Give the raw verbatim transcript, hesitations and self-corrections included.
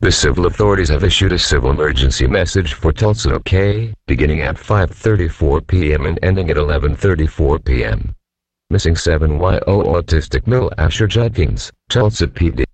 The civil authorities have issued a civil emergency message for Tulsa, OK, beginning at five thirty-four p m and ending at eleven thirty-four p m Missing seven Y O autistic middle Asher Judkins, Tulsa P D.